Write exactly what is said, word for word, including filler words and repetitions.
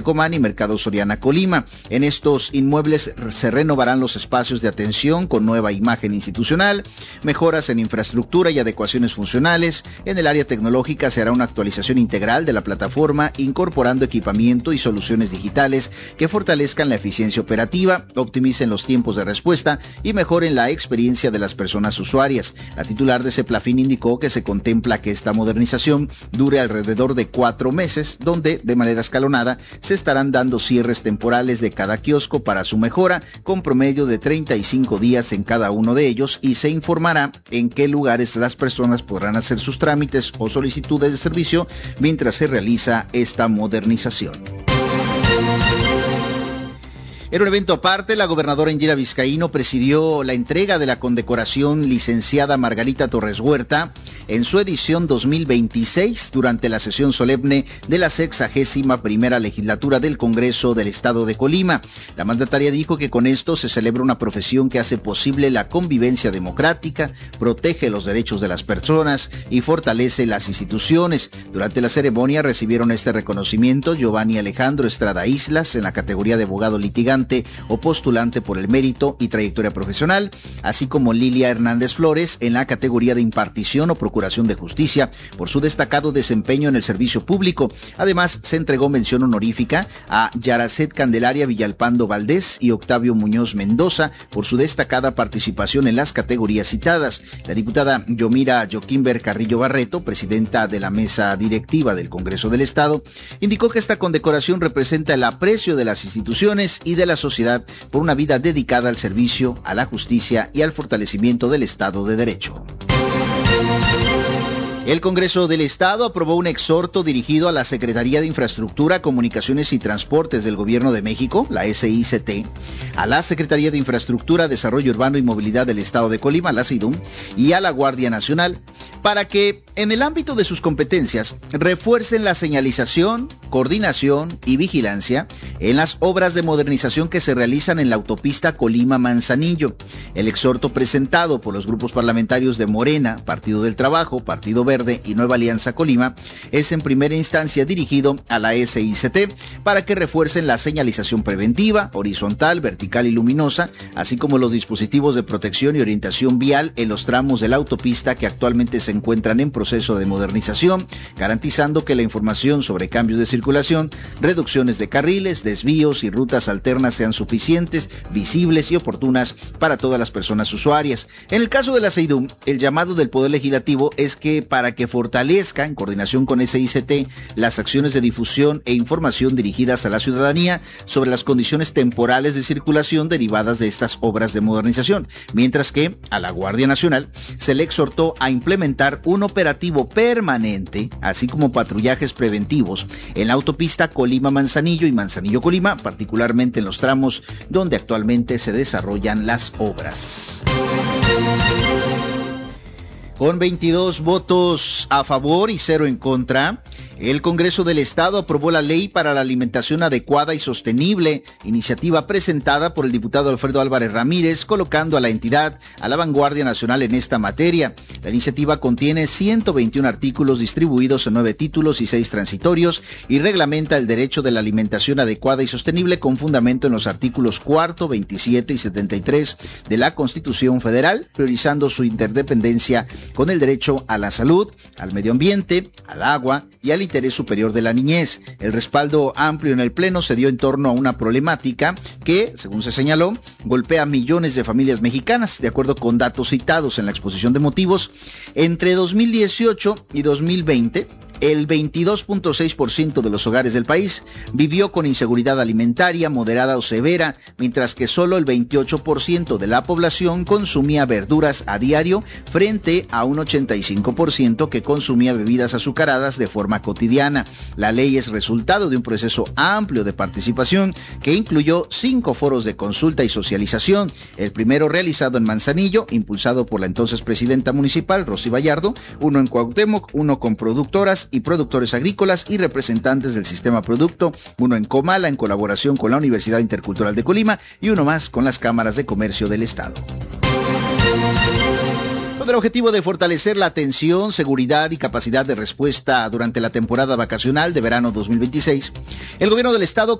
Tucumán y Mercado Soriana Colima. En estos inmuebles se renovarán los espacios de atención con nueva imagen institucional, mejoras en infraestructura y adecuaciones funcionales. En el área tecnológica se hará una actualización integral de la plataforma, incorporando equipamiento y soluciones digitales que fortalezcan la eficiencia operativa, optimicen los tiempos de respuesta y mejoren la experiencia de las personas usuarias. La titular de Ceplafin indicó que se contempla que esta modernización dure alrededor de cuatro meses, donde de manera escalonada se estarán dando cierres temporales de cada kiosco para su mejora, con promedio de treinta y cinco días en cada uno de ellos, y se informará en qué lugares las personas podrán hacer sus trámites o solicitudes de servicio mientras se realiza esta modernización. En un evento aparte, la gobernadora Indira Vizcaíno presidió la entrega de la condecoración licenciada Margarita Torres Huerta en su edición dos mil veintiséis durante la sesión solemne de la sexagésima primera legislatura del Congreso del Estado de Colima. La mandataria dijo que con esto se celebra una profesión que hace posible la convivencia democrática, protege los derechos de las personas y fortalece las instituciones. Durante la ceremonia recibieron este reconocimiento Giovanni Alejandro Estrada Islas en la categoría de abogado litigante o postulante por el mérito y trayectoria profesional, así como Lilia Hernández Flores en la categoría de impartición o procuración de justicia por su destacado desempeño en el servicio público. Además, se entregó mención honorífica a Yaracet Candelaria Villalpando Valdés y Octavio Muñoz Mendoza por su destacada participación en las categorías citadas. La diputada Yomira Joquimber Carrillo Barreto, presidenta de la mesa directiva del Congreso del Estado, indicó que esta condecoración representa el aprecio de las instituciones y de la sociedad por una vida dedicada al servicio, a la justicia y al fortalecimiento del Estado de Derecho. El Congreso del Estado aprobó un exhorto dirigido a la Secretaría de Infraestructura, Comunicaciones y Transportes del Gobierno de México, la S I C T, a la Secretaría de Infraestructura, Desarrollo Urbano y Movilidad del Estado de Colima, la SEIDUM, y a la Guardia Nacional, para que, en el ámbito de sus competencias, refuercen la señalización, coordinación y vigilancia en las obras de modernización que se realizan en la autopista Colima-Manzanillo. El exhorto presentado por los grupos parlamentarios de Morena, Partido del Trabajo, Partido Verde y Nueva Alianza Colima es en primera instancia dirigido a la S I C T para que refuercen la señalización preventiva, horizontal, vertical y luminosa, así como los dispositivos de protección y orientación vial en los tramos de la autopista que actualmente se encuentran en proceso de modernización, garantizando que la información sobre cambios de circulación, reducciones de carriles, desvíos y rutas alternas sean suficientes, visibles y oportunas para todas las personas usuarias. En el caso de la SEIDUM, el llamado del Poder Legislativo es que para que fortalezca, en coordinación con S I C T, las acciones de difusión e información dirigidas a la ciudadanía sobre las condiciones temporales de circulación derivadas de estas obras de modernización, mientras que a la Guardia Nacional se le exhortó a implementar un operativo permanente, así como patrullajes preventivos en la autopista Colima-Manzanillo y Manzanillo-Colima, particularmente en los tramos donde actualmente se desarrollan las obras. Con veintidós votos a favor y cero en contra, el Congreso del Estado aprobó la Ley para la Alimentación Adecuada y Sostenible, iniciativa presentada por el diputado Alfredo Álvarez Ramírez, colocando a la entidad a la vanguardia nacional en esta materia. La iniciativa contiene ciento veintiún artículos distribuidos en nueve títulos y seis transitorios y reglamenta el derecho de la alimentación adecuada y sostenible con fundamento en los artículos cuarto, veintisiete y setenta y tres de la Constitución Federal, priorizando su interdependencia con el derecho a la salud, al medio ambiente, al agua y al interés superior de la niñez. El respaldo amplio en el Pleno se dio en torno a una problemática que, según se señaló, golpea a millones de familias mexicanas. De acuerdo con datos citados en la exposición de motivos, entre dos mil dieciocho y dos mil veinte, el veintidós punto seis por ciento de los hogares del país vivió con inseguridad alimentaria moderada o severa, mientras que solo el veintiocho por ciento de la población consumía verduras a diario frente a un ochenta y cinco por ciento que consumía bebidas azucaradas de forma cotidiana. La ley es resultado de un proceso amplio de participación que incluyó cinco foros de consulta y socialización, el primero realizado en Manzanillo, impulsado por la entonces presidenta municipal, Rosy Vallardo, uno en Cuauhtémoc, uno con productoras y productores agrícolas y representantes del sistema producto, uno en Comala en colaboración con la Universidad Intercultural de Colima y uno más con las cámaras de comercio del estado. Con el objetivo de fortalecer la atención, seguridad y capacidad de respuesta durante la temporada vacacional de verano dos mil veintiséis, el gobierno del estado